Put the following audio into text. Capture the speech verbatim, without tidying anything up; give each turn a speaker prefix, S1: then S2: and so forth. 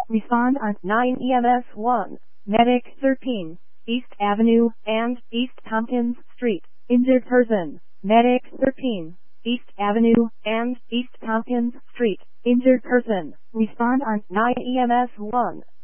S1: Respond on nine E M S one. Medic thirteen. East Avenue and East Tompkins Street. Injured person. Medic thirteen. East Avenue and East Tompkins Street. Injured person. Respond on nine E M S one.